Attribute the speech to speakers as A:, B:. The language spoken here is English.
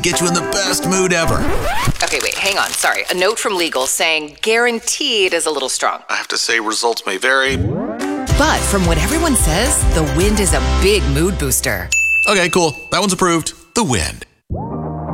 A: get you in the best mood ever.
B: Okay, wait, hang on. Sorry. A note from legal saying guaranteed is a little strong.
C: I have to say results may vary.
B: But from what everyone says, the wind is a big mood booster.
A: Okay, cool. That one's approved. The Wind.